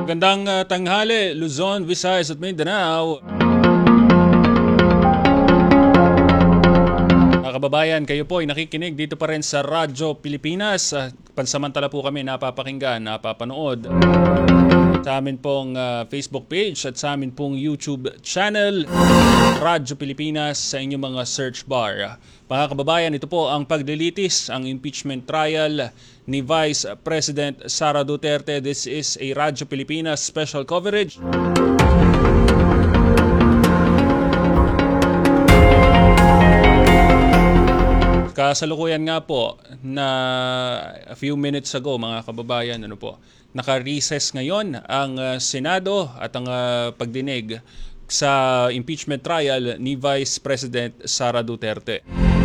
Magandang tanghali, Luzon, Visayas at Mindanao. Mga kababayan, kayo po ay nakikinig dito pa rin sa Radyo Pilipinas. Pansamantala po kami napapakinggan, napapanood sa amin pong Facebook page at sa amin pong YouTube channel, Radyo Pilipinas, sa inyong mga search bar. Mga kababayan, ito po ang paglilitis, ang impeachment trial ni Vice President Sara Duterte. This is a Radyo Pilipinas special coverage. Kasalukuyan nga po na a few minutes ago, mga kababayan, naka-recess ngayon ang Senado at ang pagdinig sa impeachment trial ni Vice President Sara Duterte.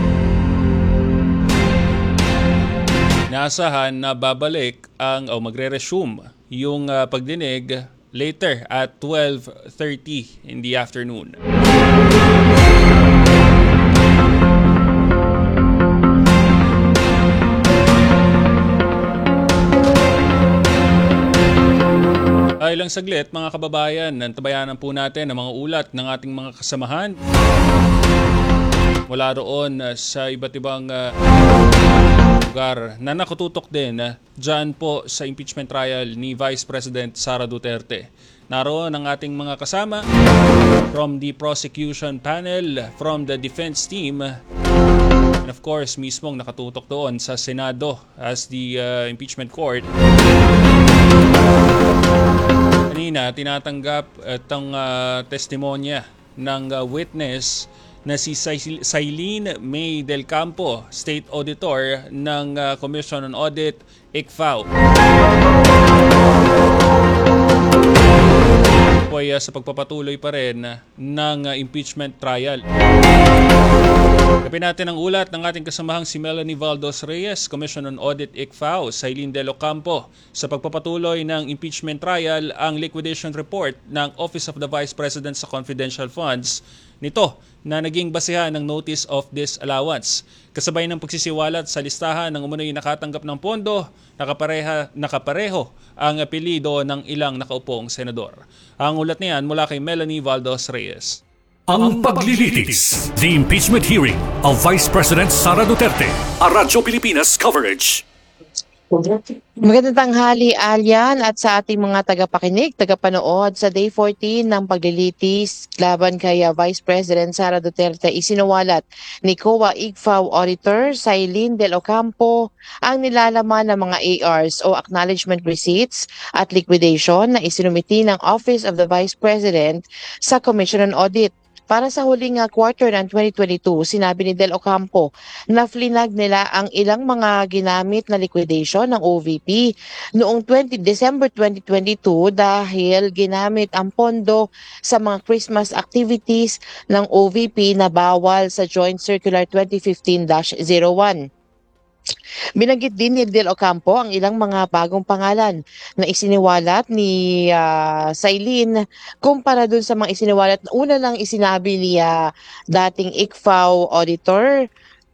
Naasahan na babalik magre-resume yung pagdinig later at 12:30 in the afternoon. Ilang saglit, mga kababayan, nantabayanan po natin ang mga ulat ng ating mga kasamahan mula roon sa iba't ibang lugar na nakatutok din dyan po sa impeachment trial ni Vice President Sara Duterte. Naroon ang ating mga kasama from the prosecution panel, from the defense team, and of course, mismong nakatutok doon sa Senado as the impeachment court. Kanina, tinatanggap itong testimonya ng witness na si Sailin May Del Campo, State Auditor ng Commission on Audit, ICFAO. Ay sa pagpapatuloy pa rin ng impeachment trial. Kapin natin ang ulat ng ating kasamahang si Melanie Valdos Reyes, Commission on Audit ICFAO, Sailin Del Campo, sa pagpapatuloy ng impeachment trial, ang liquidation report ng Office of the Vice President sa confidential funds nito na naging basehan ng Notice of Disallowance. Kasabay ng pagsisiwalat sa listahan ng umunoy nakatanggap ng pondo, nakapareho ang apelido ng ilang nakaupong senador. Ang ulat niyan mula kay Melanie Valdos Reyes. Ang paglilitis, the impeachment hearing of Vice President Sara Duterte, a Radyo Pilipinas coverage. Magandang tanghali, Alyan, at sa ating mga tagapakinig, tagapanood sa Day 14 ng paglilitis laban kay Vice President Sara Duterte. Isinuwalat ni COA ICFAO Auditor Sailin Del Campo ang nilalaman ng mga ARs o Acknowledgement Receipts at Liquidation na isinumiti ng Office of the Vice President sa Commission on Audit. Para sa huling quarter ng 2022, sinabi ni Del Campo na flinag nila ang ilang mga ginamit na liquidation ng OVP noong December 2022 dahil ginamit ang pondo sa mga Christmas activities ng OVP na bawal sa Joint Circular 2015-01. Binanggit din ni Del Campo ang ilang mga bagong pangalan na isiniwalat ni Sailin kumpara dun sa mga isiniwalat na una lang isinabi ni dating ICFAO Auditor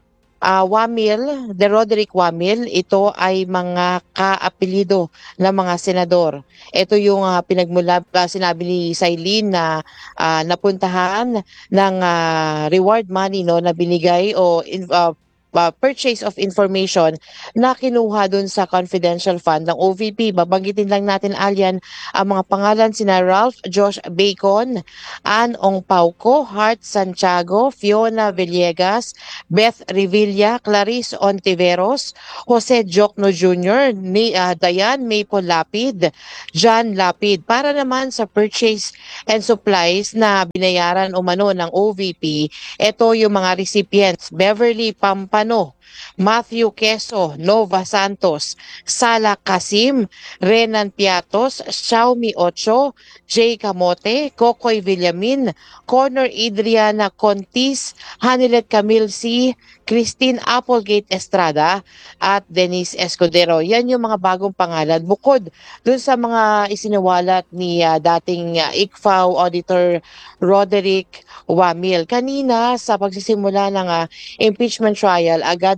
De Roderick Wamil. Ito ay mga kaapelido ng mga senador. Ito yung sinabi ni Sailin na napuntahan ng reward money na binigay o purchase of information na kinuha dun sa confidential fund ng OVP. Babanggitin lang natin, Alyan, ang mga pangalan sina Ralph Josh Bacon, Ann Ong Pauco, Hart Santiago, Fiona Villegas, Beth Revilla, Clarice Ontiveros, Jose Jocno Jr., Diane Maple Lapid, John Lapid. Para naman sa purchase and supplies na binayaran umano ng OVP, ito yung mga recipients: Beverly Pampano, Matthew Queso, Nova Santos, Sala Kasim, Renan Piatos, Xiaomi Ocho, Jay Camote, Kokoy Villamin, Connor Adriana Contis, Hanilet Camille C., Christine Applegate Estrada at Denise Escudero. Yan yung mga bagong pangalan bukod dun sa mga isiniwalat ni dating ICFAO Auditor Roderick Wamil. Kanina sa pagsisimula ng impeachment trial, agad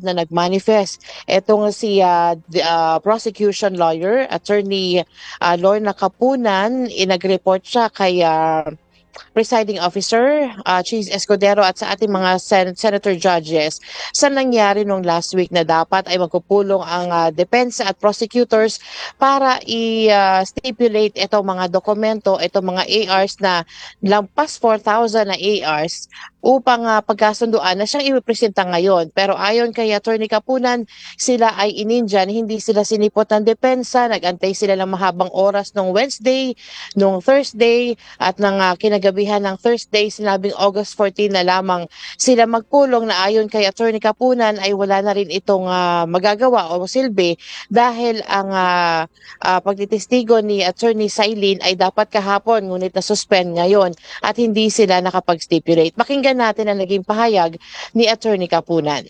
na nag-manifest. Etong si prosecution lawyer, attorney Lorna Kapunan, nag-report siya kay presiding officer, Cheese Escudero at sa ating mga senator judges sa nangyari nung last week na dapat ay magpupulong ang depensa at prosecutors para i-stipulate itong mga dokumento, itong mga ARs na lampas 4,000 na ARs upang pagkasunduan na siyang ipipresenta ngayon. Pero ayon kay Attorney Kapunan, sila ay inindyan, hindi sila sinipot ng depensa, nag-antay sila ng mahabang oras nung Wednesday, nung Thursday, at ng kinagabihan ng Thursday, sinabing August 14 na lamang sila magpulong na ayon kay Attorney Kapunan ay wala na rin itong magagawa o silbi dahil ang pagtitistigo ni Attorney Sailin ay dapat kahapon ngunit na-suspend ngayon at hindi sila nakapag-stipulate. Pakinggan natin ang naging pahayag ni Attorney Kapunan.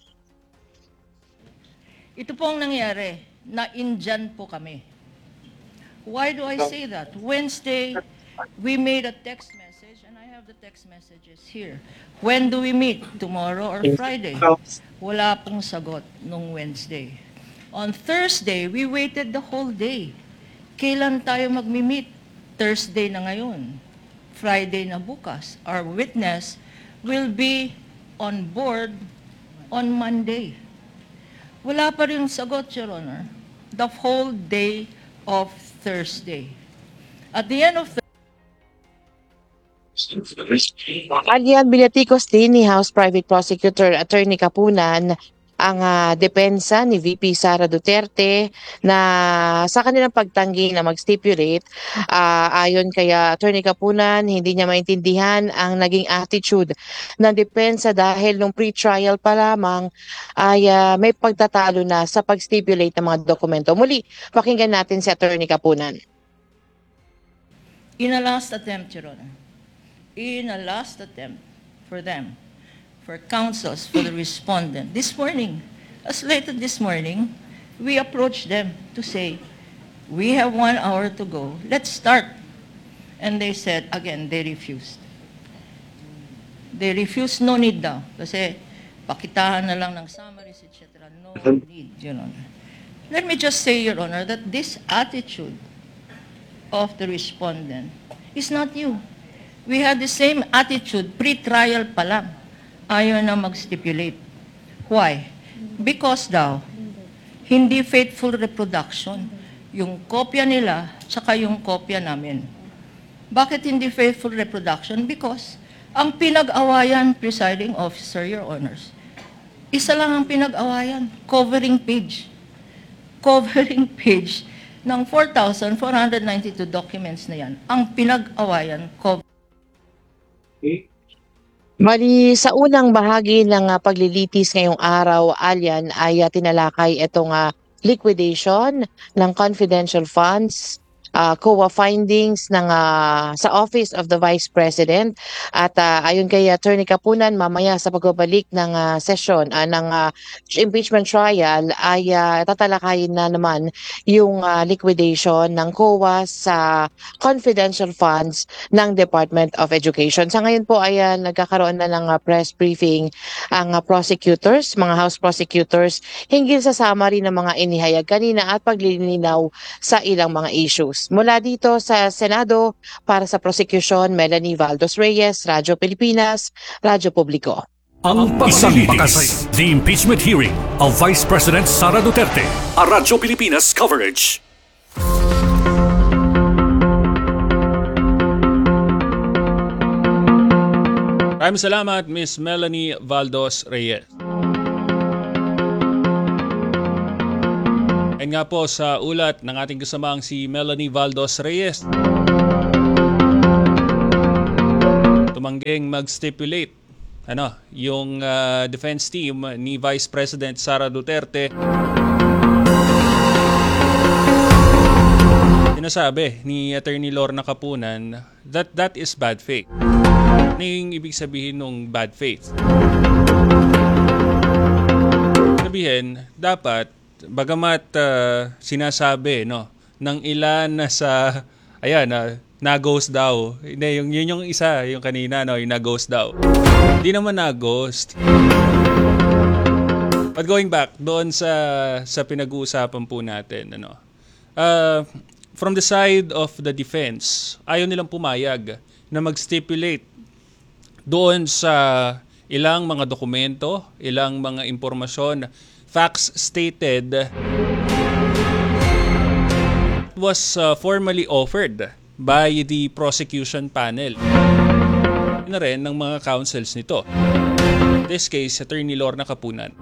Ito po ang nangyari, na-indyan po kami. Why do I say that? Wednesday, we made a text message, and I have the text messages here. When do we meet? Tomorrow or Friday? Wala pong sagot nung Wednesday. On Thursday, we waited the whole day. Kailan tayo magmi-meet? Thursday na ngayon. Friday na bukas. Our witness will be on board on Monday. Wala pa rin sagot, Your Honor. The whole day of Thursday. At the end of Alian Billaticos din ni House Private Prosecutor Attorney Kapunan ang depensa ni VP Sara Duterte na sa kanilang pagtanggi na mag-stipulate, ayon kay Attorney Kapunan, hindi niya maintindihan ang naging attitude ng depensa dahil nung pre-trial pa lamang ay may pagtatalo na sa pag-stipulate ng mga dokumento. Muli, pakinggan natin si Attorney Kapunan. in a last attempt, Your Honor, in a last attempt for them, for counsels, for the respondent, this morning, as late as this morning, we approached them to say, we have 1 hour to go, let's start. And they said, again, they refused. They refused, no need daw. Kasi pakitahan na lang ng summaries, etc. No need, Your Honor. Let me just say, Your Honor, that this attitude of the respondent is not new. We had the same attitude pre-trial pa lang. Ayaw na mag-stipulate. Why? Because daw, hindi faithful reproduction. Yung kopya nila, tsaka yung kopya namin. Bakit hindi faithful reproduction? Because ang pinag-awayan, presiding officer, Your Honors, isa lang ang pinag-awayan, covering page. Covering page ng 4,492 documents na yan. Ang pinag-awayan, Mali, sa unang bahagi ng paglilitis ngayong araw, Alian, ay tinalakay itong liquidation ng confidential funds, COA findings ng sa Office of the Vice President at ayon kay Attorney Kapunan, mamaya sa pagbabalik ng session ng impeachment trial ay tatalakayin na naman yung liquidation ng COA sa confidential funds ng Department of Education. Sa ngayon po ay nagkakaroon na ng press briefing ang prosecutors, mga House prosecutors hinggil sa summary ng mga inihayag kanina at paglilinaw sa ilang mga issues. Mula dito sa Senado, para sa prosecution, Melanie Valdos Reyes, Radyo Pilipinas, Radyo Publiko. Ang isang bakas, the impeachment hearing of Vice President Sara Duterte. A Radyo Pilipinas coverage. Maraming salamat, Miss Melanie Valdos Reyes. Ayon nga po sa ulat ng ating kasamang si Melanie Valdos Reyes, tumangging mag-stipulate yung defense team ni Vice President Sara Duterte. Sinasabi ni Attorney Lorna Kapunan that that is bad faith. Ano yung ibig sabihin ng bad faith? Sabihin, dapat bagamat sinasabi ng ilan na sa na-ghost daw. Hindi, yun yung isa, yung kanina yung na-ghost daw. Hindi naman na-ghost. But going back doon sa pinag-uusapan po natin, from the side of the defense, ayaw nilang pumayag na mag-stipulate doon sa ilang mga dokumento, ilang mga impormasyon, facts stated was formally offered by the prosecution panel na rin ng mga counsels nito. In this case, Attorney Lorna Kapunan.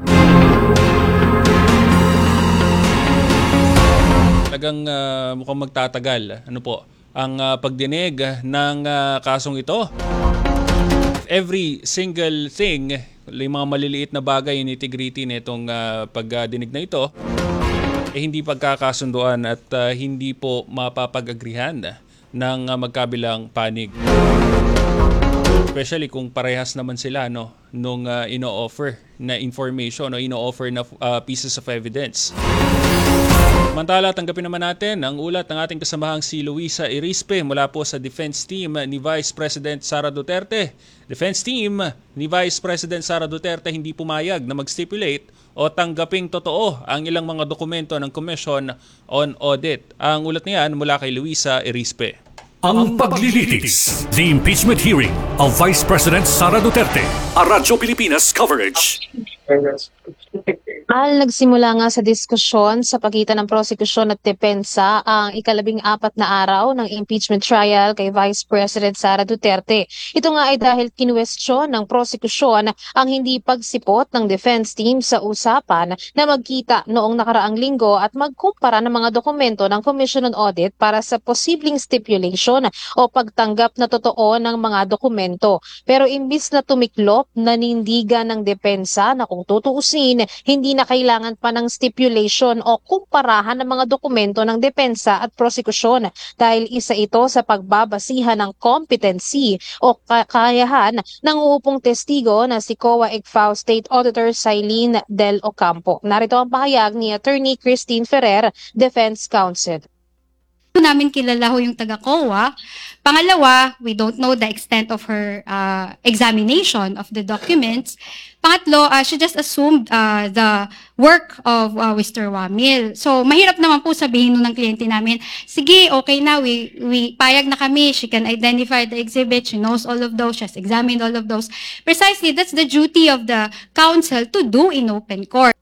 Talagang mukhang magtatagal ang pagdinig ng kasong ito. Every single thing, yung mga maliliit na bagay, nitty-gritty nitong pagdinig na ito, hindi pagkakasunduan at hindi po mapapag-agrihan ng magkabilang panig. Especially kung parehas naman sila nung ino-offer na information o ino-offer na pieces of evidence. Samantala, tanggapin naman natin ang ulat ng ating kasamahang si Luisa Irispe mula po sa defense team ni Vice President Sara Duterte. Defense team ni Vice President Sara Duterte hindi pumayag na mag-stipulate o tanggaping totoo ang ilang mga dokumento ng Commission on Audit. Ang ulat niyan mula kay Luisa Irispe. Ang paglilitis, the impeachment hearing of Vice President Sara Duterte. A Radyo Pilipinas coverage. Nagsimula nga sa diskusyon sa pagitan ng prosekusyon at depensa ang ika-14 na araw ng impeachment trial kay Vice President Sara Duterte. Ito nga ay dahil kinwestiyon ng prosekusyon ang hindi pagsipot ng defense team sa usapan na magkita noong nakaraang linggo at magkumpara ng mga dokumento ng Commission on Audit para sa posibleng stipulation o pagtanggap na totoo ng mga dokumento. Pero imbis na tumiklop, nanindigan ng depensa na kung tutuusin, hindi na kailangan pa ng stipulation o kumparahan ng mga dokumento ng depensa at prosekusyon dahil isa ito sa pagbabasihan ng competency o kakayahan ng uupong testigo na si COA ICFAO State Auditor Sailin Del Ocampo. Narito ang pahayag ni Attorney Christine Ferrer, Defense Counsel. Namin kilala ho yung taga-COA. Pangalawa, we don't know the extent of her examination of the documents. Pangatlo, she just assumed the work of Mr. Wamil. So, mahirap naman po sabihin nun ng kliyente namin, sige, okay na, we payag na kami, she can identify the exhibit, she knows all of those, she has examined all of those. Precisely, that's the duty of the counsel to do in open court.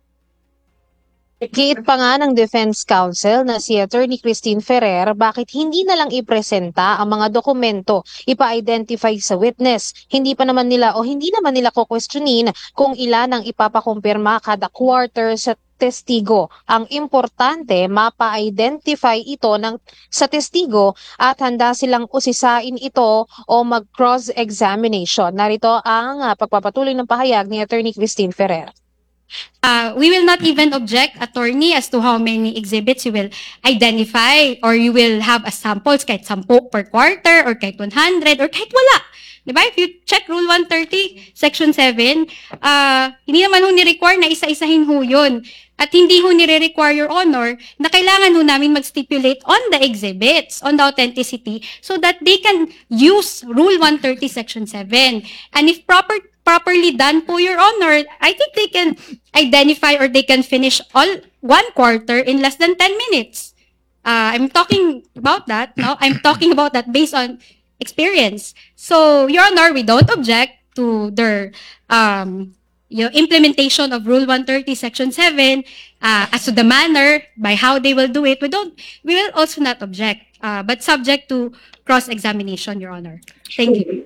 Kiit pa nga ng Defense Counsel na si Attorney Christine Ferrer bakit hindi na lang ipresenta ang mga dokumento, ipa-identify sa witness. Hindi naman nila kukwestiyonin kung ilan ang ipapakumpirma kada quarter sa testigo. Ang importante, mapa-identify ito sa testigo at handa silang usisain ito o mag-cross-examination. Narito ang pagpapatuloy ng pahayag ni Attorney Christine Ferrer. We will not even object, attorney, as to how many exhibits you will identify or you will have as samples, kahit 10 per quarter or kahit 100 or kahit wala. Diba? If you check Rule 130, Section 7, hindi naman ho ni-require na isa-isahin ho yun. At hindi ho nire-require, Your Honor, na kailangan ho namin mag-stipulate on the exhibits, on the authenticity, so that they can use Rule 130, Section 7. And if properly done po, Your Honor, I think they can identify or they can finish all 1 quarter in less than 10 minutes. I'm talking about that, no? I'm talking about that based on experience. So, Your Honor, we don't object to their implementation of Rule 130, Section 7, as to the manner by how they will do it. We will also not object, but subject to cross-examination, Your Honor. Thank you.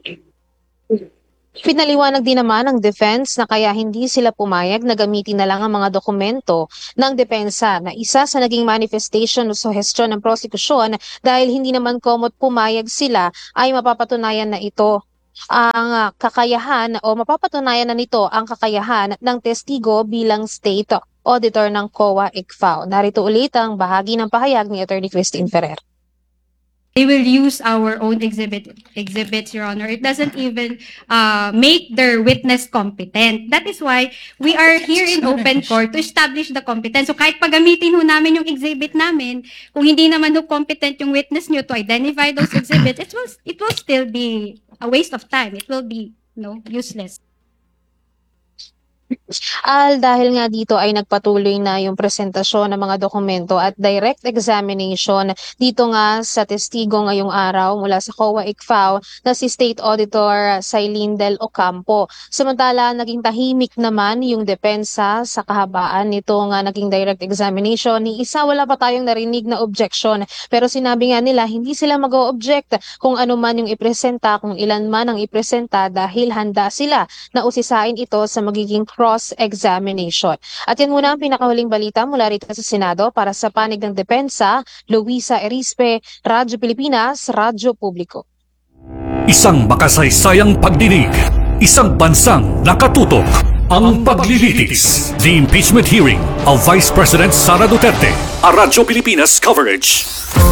Pinaliwanag din naman ng defense na kaya hindi sila pumayag na gamitin na lang ang mga dokumento ng depensa na isa sa naging manifestation o suhestyon ng prosekusyon dahil hindi naman komot pumayag sila ay mapapatunayan na ito ang kakayahan o mapapatunayan na nito ang kakayahan ng testigo bilang state auditor ng COA ICFAO. Narito ulit ang bahagi ng pahayag ni Attorney Christine Ferrer. They will use our own exhibits, Your Honor. It doesn't even make their witness competent. That is why we are here in open court to establish the competence. So kahit pagamitin ho namin yung exhibit namin, kung hindi naman ho competent yung witness nyo to identify those exhibits, it will still be a waste of time. It will be useless. Dahil nga dito ay nagpatuloy na yung presentasyon ng mga dokumento at direct examination dito nga sa testigo ngayong araw mula sa COA ICFAO na si State Auditor Sailin Del Ocampo. Samantala, naging tahimik naman yung depensa sa kahabaan nito nga naging direct examination. Ni isa wala pa tayong narinig na objection, pero sinabi nga nila hindi sila mag-o-object kung ano man yung ipresenta, kung ilan man ang ipresenta dahil handa sila na usisain ito sa magiging cross-examination. At yan muna ang pinakahuling balita mula rito sa Senado para sa panig ng depensa, Luisa Erispe, Radyo Pilipinas, Radyo Publiko. Isang makasaysayang pagdinig, isang bansang nakatutok. Ang paglilitis. The impeachment hearing of Vice President Sara Duterte. A Radyo Pilipinas coverage.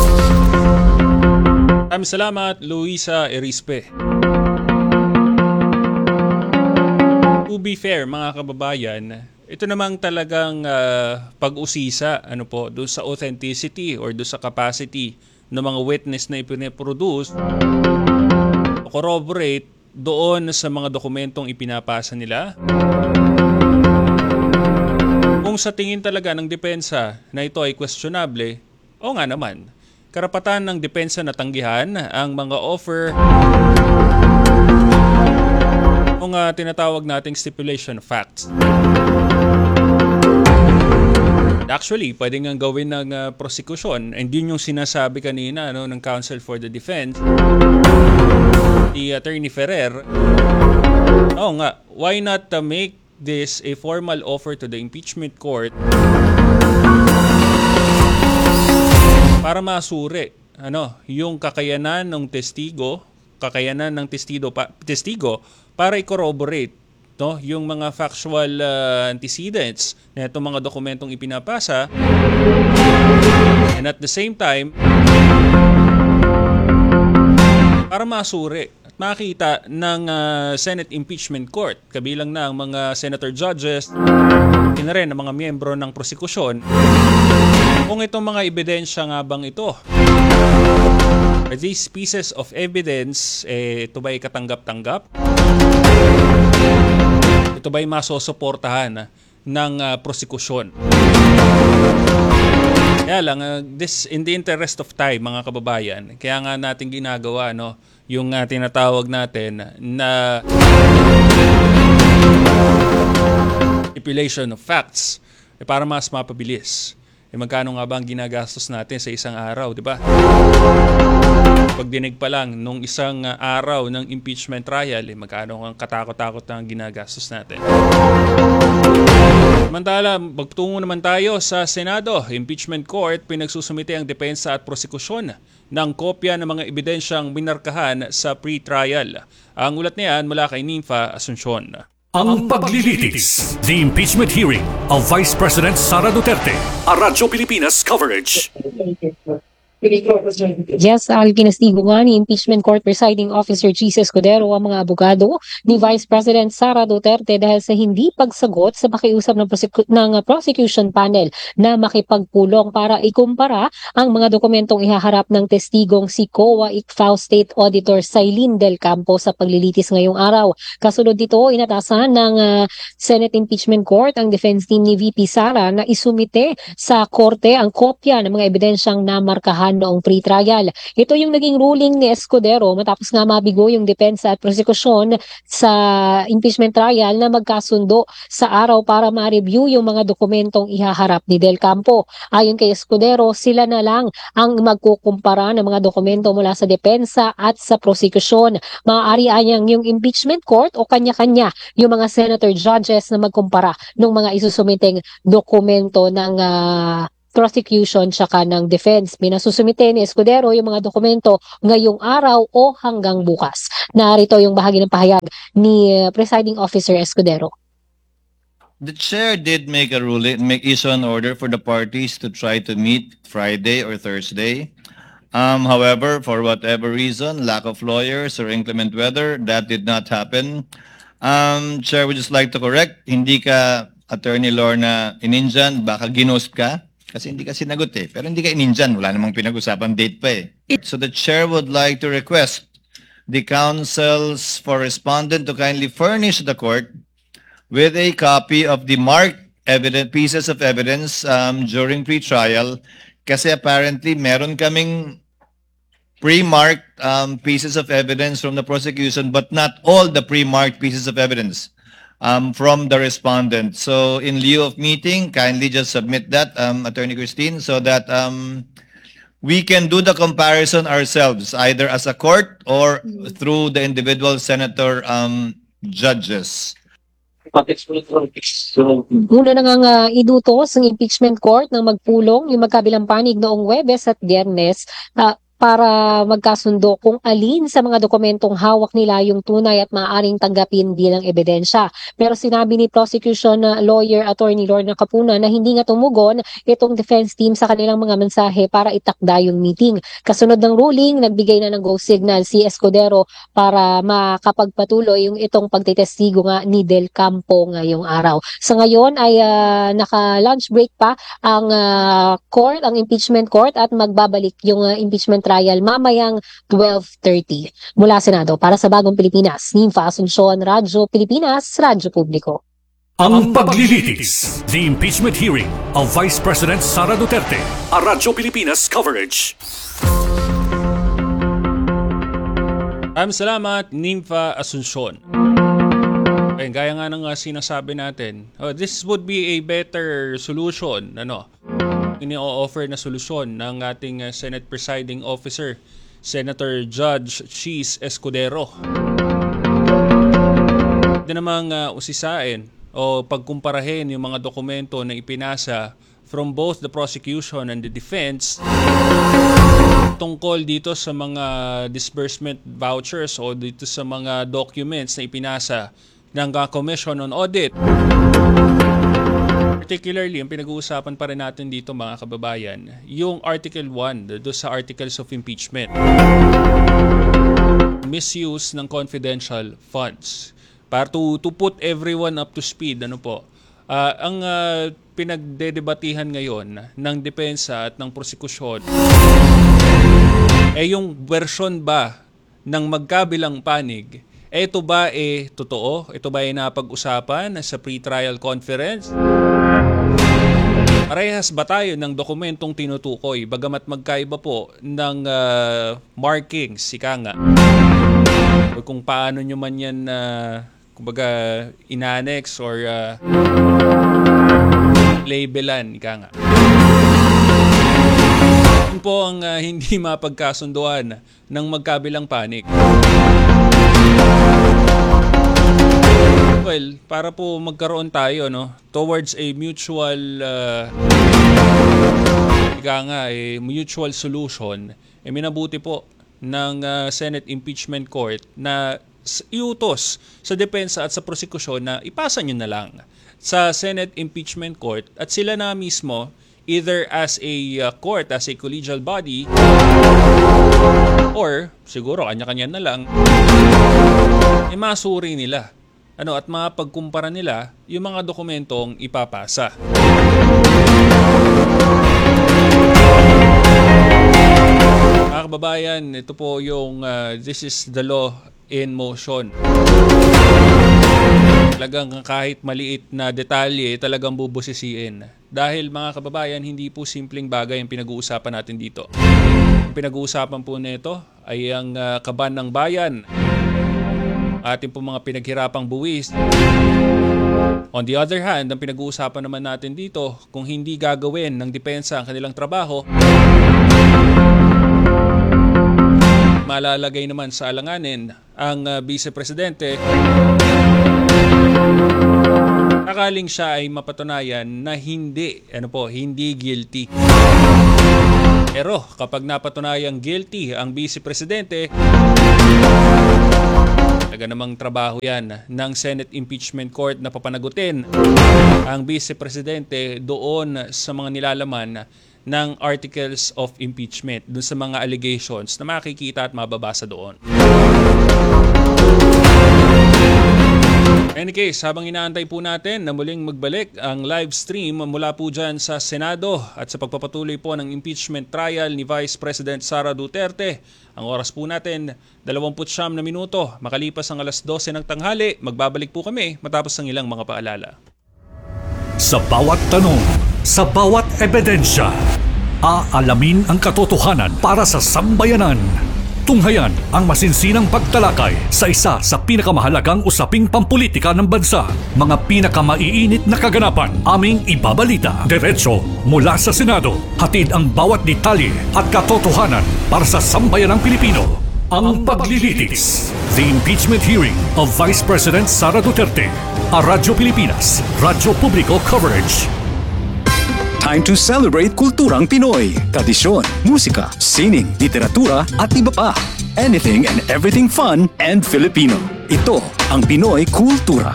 Maraming salamat, Luisa Erispe. To be fair, mga kababayan, ito namang talagang pag-usisa doon sa authenticity or doon sa capacity ng mga witness na ipine-produce, corroborate doon sa mga dokumentong ipinapasa nila. Kung sa tingin talaga ng depensa na ito ay questionable, o nga naman, karapatan ng depensa na tanggihan ang mga offer o nga tinatawag nating stipulation of facts. Actually, pwede nga gawin ng prosecution, and yun yung sinasabi kanina ng Counsel for the Defense, the Attorney Ferrer. Oo nga, why not make this a formal offer to the impeachment court para masuri yung kakayanan ng testigo para i-corroborate yung mga factual antecedents na itong mga dokumentong ipinapasa, and at the same time para masuri at makita ng Senate Impeachment Court, kabilang na ang mga senator judges, na rin ang mga miyembro ng prosekusyon, kung itong mga ebidensya nga bang ito, these pieces of evidence, ito ba'y katanggap-tanggap? Ito ba'y masosuportahan ng prosekusyon? Kaya lang, this in the interest of time, mga kababayan, kaya nga natin ginagawa yung tinatawag natin na stipulation of facts para mas mapabilis. Magkano nga ba ang ginagastos natin sa isang araw, di ba? Pagdinig pa lang nung isang araw ng impeachment trial, magkano ang katakot-takot na ang ginagastos natin. Samantala, magtungo naman tayo sa Senado. Impeachment Court, pinagsusumite ang depensa at prosekusyon ng kopya ng mga ebidensyang minarkahan sa pre-trial. Ang ulat niyan mula kay Nympha Asuncion. Ang paglilitis. The impeachment hearing of Vice President Sara Duterte. A Radyo Pilipinas coverage. Yes, kinastigo nga ni Impeachment Court Presiding Officer Jesus Escudero ang mga abogado ni Vice President Sara Duterte dahil sa hindi pagsagot sa pakiusap ng prosecution panel na makipagpulong para ikumpara ang mga dokumentong ihaharap ng testigong si COA ICFAO State Auditor Sailin Del Campo sa paglilitis ngayong araw. Kasunod dito, inatasan ng Senate Impeachment Court ang defense team ni VP Sara na isumite sa korte ang kopya ng mga ebidensyang namarkahan noong pre-trial. Ito yung naging ruling ni Escudero matapos nga mabigo yung depensa at prosekusyon sa impeachment trial na magkasundo sa araw para ma-review yung mga dokumentong ihaharap ni Del Campo. Ayon kay Escudero, sila na lang ang magkukumpara ng mga dokumento mula sa depensa at sa prosekusyon. Maaari anyang yung impeachment court o kanya-kanya yung mga senator judges na magkumpara ng mga isusumiteng dokumento ng prosecution tsaka ng defense. Minasusumite ni Escudero yung mga dokumento ngayong araw o hanggang bukas. Narito yung bahagi ng pahayag ni Presiding Officer Escudero. The chair did make issue an order for the parties to try to meet Friday or Thursday. However, for whatever reason, lack of lawyers or inclement weather, that did not happen. Chair would just like to correct, hindi ka Attorney Lorna ininjan, baka ginost ka. Kasi hindi ka sinagot pero hindi ka ininjan, wala namang pinag-usapan date pa So the chair would like to request the counsels for respondent to kindly furnish the court with a copy of the marked pieces of evidence during pre-trial, kasi apparently meron kaming pre-marked pieces of evidence from the prosecution, but not all the pre-marked pieces of evidence from the respondent. So in lieu of meeting, kindly just submit that, Attorney Christine, so that we can do the comparison ourselves, either as a court or through the individual senator judges. Una na ngang inutos ng impeachment court na magpulong yung magkabilang panig noong Huwebes at Biyernes para magkasundo kung alin sa mga dokumentong hawak nila yung tunay at maaaring tanggapin bilang ebidensya. Pero sinabi ni prosecution lawyer Attorney Lorna Capuna na hindi nga tumugon itong defense team sa kanilang mga mensahe para itakda yung meeting. Kasunod ng ruling, nagbigay na ng go signal si Escudero para makapagpatuloy yung itong pagtitestigo nga ni Del Campo ngayong araw. Sa ngayon ay naka-lunch break pa ang court, ang impeachment court, at magbabalik yung impeachment trial mamayang 12:30. Mula Senado, para sa Bagong Pilipinas, Nympha Asuncion, Radyo Pilipinas, Radyo Publiko. Ang paglilitis, the impeachment hearing of Vice President Sara Duterte, a Radyo Pilipinas coverage. Salamat, Nympha Asuncion. Ayun, gaya nga ng sinasabi natin, this would be a better solution, ini-offer na solusyon ng ating Senate Presiding Officer, Senator Judge Cheese Escudero. Hindi namang usisain o pagkumparahin yung mga dokumento na ipinasa from both the prosecution and the defense tungkol dito sa mga disbursement vouchers o dito sa mga documents na ipinasa ng Commission on Audit. Particularly, yung pinag-uusapan pa rin natin dito mga kababayan, yung Article 1 do sa Articles of Impeachment. Misuse ng confidential funds. Para to put everyone up to speed, ang pinagdedebatihan ngayon ng depensa at ng prosekusyon yung version ba ng magkabilang panig, ito ba totoo? Ito ba napag-usapan sa pre-trial conference? Parehas ba tayo ng dokumentong tinutukoy bagamat magkaiba po ng markings, ika nga? O kung paano nyo man yan kumbaga inanex or labelan, ika nga. Yun po ang hindi mapagkasunduan ng magkabilang panig. Well, para po magkaroon tayo towards a mutual mutual solution, minabuti po ng Senate Impeachment Court na iutos sa depensa at sa prosekusyon na ipasa nyo na lang sa Senate Impeachment Court at sila na mismo, either as a court, as a collegial body, or siguro kanya-kanya na lang, masuri nila at mapagkumpara nila yung mga dokumentong ipapasa. Mga kababayan, ito po yung this is the law in motion. Talagang kahit maliit na detalye, talagang bubusisiin. Dahil mga kababayan, hindi po simpleng bagay ang pinag-uusapan natin dito. Ang pinag-uusapan po nito ay ang kaban ng bayan. Ating po mga pinaghirapang buwis. On the other hand, ang pinag-uusapan naman natin dito, kung hindi gagawin ng depensa ang kanilang trabaho, malalagay naman sa alanganin ang Vice Presidente akaling siya ay mapatunayan na hindi guilty. Pero kapag napatunayang guilty ang Vice Presidente, talaga namang trabaho yan ng Senate Impeachment Court na papanagutin ang Vice Presidente doon sa mga nilalaman ng Articles of Impeachment, doon sa mga allegations na makikita at mababasa doon. any case, habang inaantay po natin na muling magbalik ang live stream mula po dyan sa Senado at sa pagpapatuloy po ng impeachment trial ni Vice President Sara Duterte, ang oras po natin 29 na minuto. Makalipas ang alas 12 ng tanghali, magbabalik po kami matapos ang ilang mga paalala. Sa bawat tanong, sa bawat ebidensya, aalamin ang katotohanan para sa sambayanan. Tunghayan ang masinsinang pagtalakay sa isa sa pinakamahalagang usaping pampulitika ng bansa. Mga pinakamaiinit na kaganapan aming ibabalita diretso mula sa Senado. Hatid ang bawat detalye at katotohanan para sa sambayanang Pilipino. Ang paglilitis. The impeachment hearing of Vice President Sara Duterte. A Radyo Pilipinas, Radyo Publiko coverage. Time to celebrate kulturang Pinoy. Tradisyon, musika, sining, literatura at iba pa. Anything and everything fun and Filipino. Ito ang Pinoy Kultura.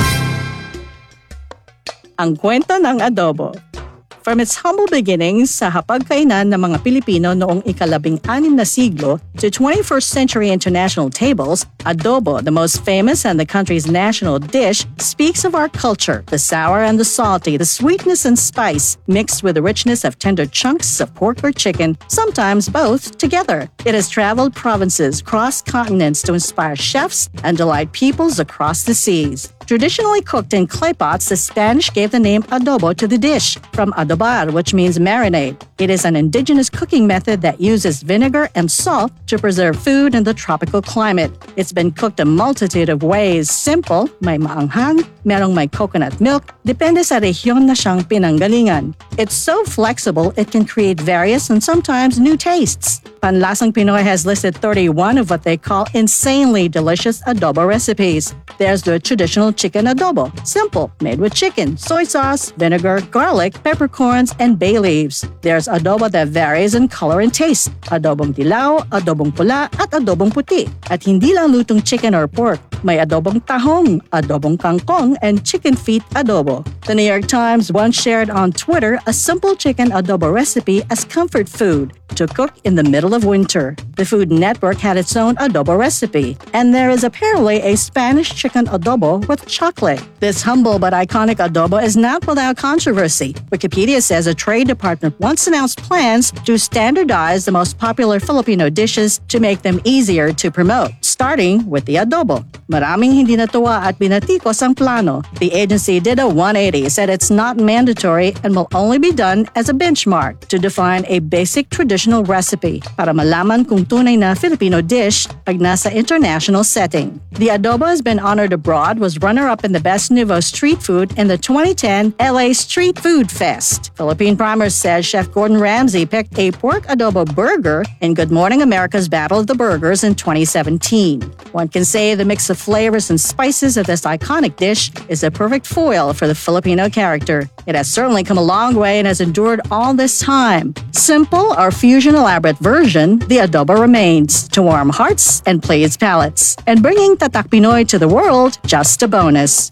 Ang kwento ng adobo. From its humble beginnings sa hapagkainan ng mga Pilipino noong ika-16 na siglo to 21st century international tables, adobo, the most famous and the country's national dish, speaks of our culture, the sour and the salty, the sweetness and spice, mixed with the richness of tender chunks of pork or chicken, sometimes both together. It has traveled provinces, crossed continents to inspire chefs and delight peoples across the seas. Traditionally cooked in clay pots, the Spanish gave the name adobo to the dish, from adobar, which means marinade. It is an indigenous cooking method that uses vinegar and salt to preserve food in the tropical climate. It's been cooked a multitude of ways. Simple, may maanghang, merong may coconut milk, depende sa rehiyon na siyang pinanggalingan. It's so flexible, it can create various and sometimes new tastes. Panlasang Pinoy has listed 31 of what they call insanely delicious adobo recipes. There's the traditional chicken adobo, simple, made with chicken, soy sauce, vinegar, garlic, peppercorns, and bay leaves. There's adobo that varies in color and taste, adobong dilaw, adobong pula, at adobong puti. At hindi lang lutong chicken or pork, may adobong tahong, adobong kangkong, and chicken feet adobo. The New York Times once shared on Twitter a simple chicken adobo recipe as comfort food to cook in the middle of winter. The Food Network had its own adobo recipe, and there is apparently a Spanish chicken adobo with chocolate. This humble but iconic adobo is not without controversy. Wikipedia says a trade department once announced plans to standardize the most popular Filipino dishes to make them easier to promote, starting with the adobo. Maraming hindi natuwa at binatikos ang plano. The agency did a 180, said it's not mandatory and will only be done as a benchmark to define a basic traditional recipe para malaman kung tunay na Filipino dish pag nasa international setting. The adobo has been honored abroad, was runner-up in the Best Nouveau Street Food in the 2010 LA Street Food Fest. Philippine Primer says Chef Gordon Ramsay picked a pork adobo burger in Good Morning America's Battle of the Burgers in 2017. One can say the mix of flavors and spices of this iconic dish is a perfect foil for the Filipino character. It has certainly come a long way and has endured all this time. Simple or fusion elaborate version, the adobo remains to warm hearts and please palates. And bringing Tatak Pinoy to the world, just a bonus.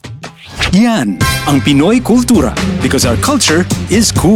Yan ang Pinoy Kultura, because our culture is cool.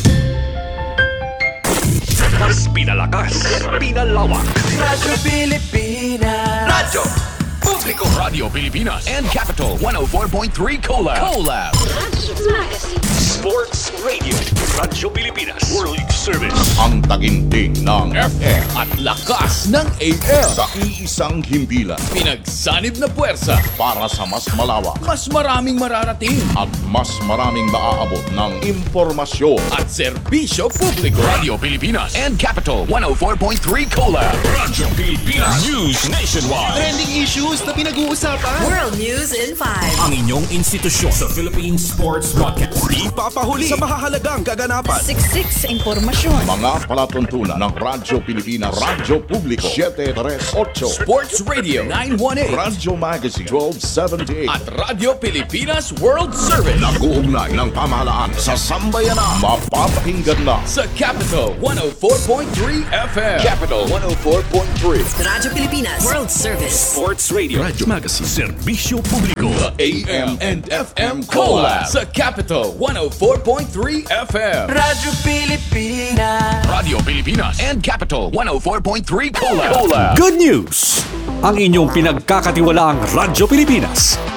Mas pinalakas, pinalawak. Radyo Pilipinas. Radyo Publiko, Radio Pilipinas and Capital 104.3 Collab. Sports Radio, Radyo Pilipinas, World Service. Ang taginting ng FM at lakas ng AM sa iisang himpilan. Pinagsanib na puwersa Para sa mas malawak mas maraming mararating at mas maraming maaabot ng impormasyon. at serbisyo publiko. Radio Pilipinas and Capital 104.3 Collab. Radyo Pilipinas News Nationwide. Trending issues na pinag-uusapan. World News in 5. Ang inyong institusyon sa Philippine Sports Broadcast. Di papahuli sa mahahalagang kaganapan. Siksik sa impormasyon. Mga palatuntunan ng Radyo Pilipinas, Radyo Publiko 738, Sports Radio 918 Radyo Magazine 1278 at Radyo Pilipinas World Service. Nag-uugnay ng pamahalaan sa sambayanan. Mapapakinggan na Sa Capital 104.3 FM. Capital 104.3. Radyo Pilipinas World Service. Sports Radio. Radyo Magazine. Serbisyo Publiko. AM and FM Collab. Sa Capital 104.3 FM. Radyo Pilipinas. Radio Pilipinas and Capital 104.3 Collab. Good news! Ang inyong pinagkakatiwalaang Radyo Pilipinas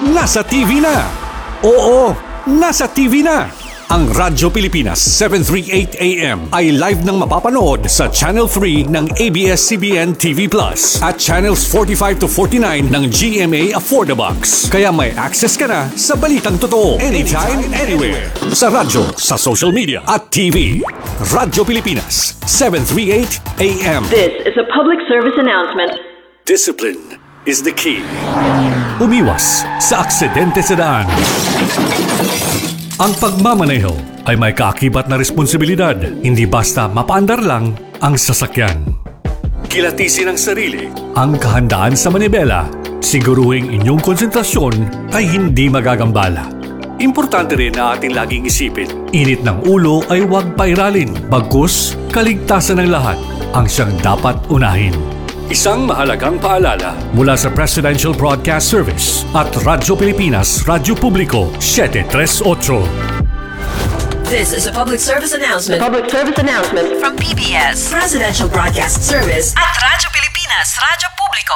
nasa TV na. Oo, nasa TV na. Ang Radyo Pilipinas 738 AM ay live nang mapapanood sa Channel 3 ng ABS-CBN TV Plus at Channels 45 to 49 ng GMA Affordabox. Kaya may access ka na sa balitang totoo anytime, anywhere. Sa radyo, sa social media at TV. Radyo Pilipinas 738 AM. This is a public service announcement. Discipline is the key. Umiwas sa aksidente sa daan. Ang pagmamaneho ay may kaakibat na responsibilidad, hindi basta mapaandar lang ang sasakyan. Kilatisin ang sarili, ang kahandaan sa manibela, siguruhing inyong konsentrasyon ay hindi magagambala. Importante rin na ating laging isipin, init ng ulo ay huwag pairalin, bagkus kaligtasan ng lahat ang siyang dapat unahin. Isang mahalagang paalala mula sa Presidential Broadcast Service at Radyo Pilipinas, Radyo Publiko 738. This is a public service announcement. Public service announcement From PBS, Presidential Broadcast Service at Radyo Pilipinas, Radyo Publiko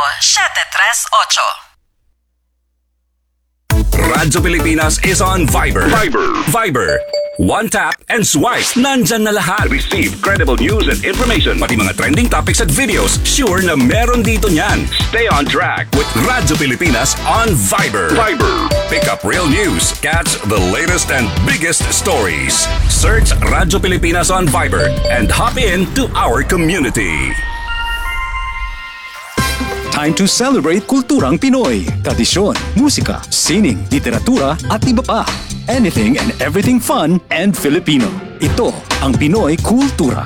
738. Radyo Pilipinas is on Viber. Viber. One tap and swipe. Nandyan na lahat. Receive credible news and information. Pati mga trending topics at videos. Sure na meron dito niyan. Stay on track with Radyo Pilipinas on Viber. Pick up real news. Catch the latest and biggest stories. Search Radyo Pilipinas on Viber and hop in to our community. Time to celebrate kulturang Pinoy. Tradisyon, musika, sining, literatura at iba pa. Anything and everything fun and Filipino. Ito ang Pinoy Kultura.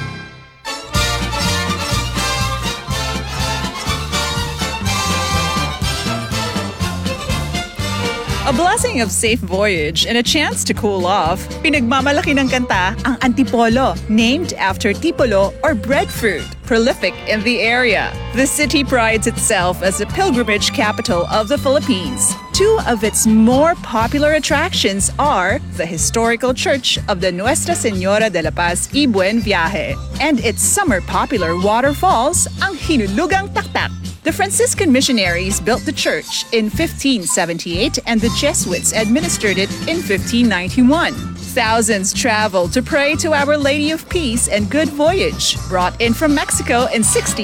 A blessing of safe voyage and a chance to cool off. Pinagmamalaki ng kanta ang Antipolo, named after tipolo or breadfruit, prolific in the area. The city prides itself as the pilgrimage capital of the Philippines. Two of its more popular attractions are the historical church of the Nuestra Señora de la Paz y Buen Viaje and its summer popular waterfalls, ang Hinulugang Taktak. The Franciscan missionaries built the church in 1578 and the Jesuits administered it in 1591. Thousands traveled to pray to Our Lady of Peace and Good Voyage, brought in from Mexico in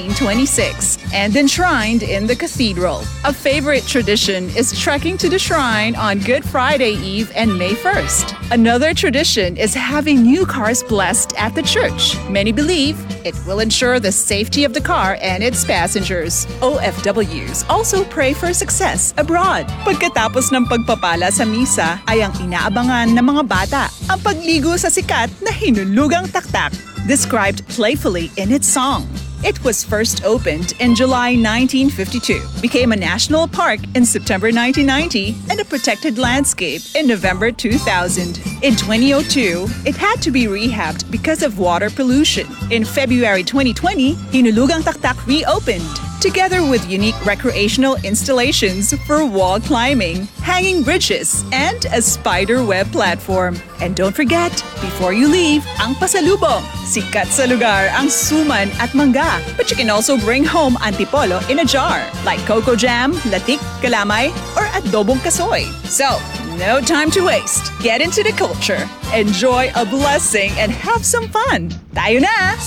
1626 and enshrined in the cathedral. A favorite tradition is trekking to the shrine on Good Friday Eve and May 1st. Another tradition is having new cars blessed at the church. Many believe it will ensure the safety of the car and its passengers. OFWs also pray for success abroad. Pagkatapos ng pagpapala sa misa ay ang inaabangan ng mga bata ang pagligo sa sikat na Hinulugang Taktak, described playfully in its song. It was first opened in July 1952, became a national park in September 1990, and a protected landscape in November 2000. In 2002, it had to be rehabbed because of water pollution. In February 2020, Hinulugang Taktak reopened, together with unique recreational installations for wall climbing, hanging bridges, and a spider web platform. And don't forget, before you leave, ang pasalubong. Sikat sa lugar ang suman at mangga. But you can also bring home antipolo in a jar, like cocoa jam, latik, kalamay, or adobong kasoy. So, no time to waste. Get into the culture, enjoy a blessing, and have some fun. Tayo na!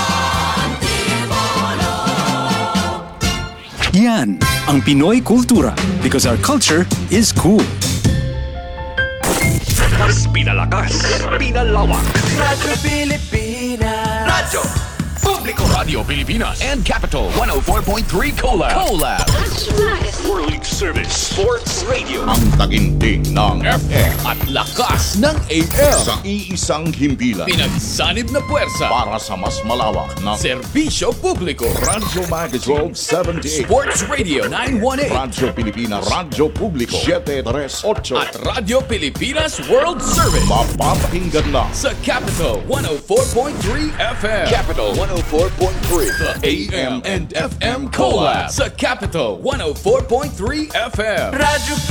Yan ang Pinoy Kultura because our culture is cool. Mas pinalakas, pinalawak. Radyo Pilipinas. Radyo Publiko. Radio Pilipinas and Capital 104.3 Collab. World Service Sports Radio. Ang taginting ng FM at lakas ng AM. sa iisang himpilan Pinagsanib na puwersa. para sa mas malawak na Serbisyo publiko. Radyo Magazine 1278. Sports Radio 918. Radyo Pilipinas, Radyo Publiko 738. At Radio Pilipinas World Service. Mapapakinggan na Sa Capital 104.3 FM. Capital 104.3. The AM and FM Collab. Sa Capital 104.3 FM. Radyo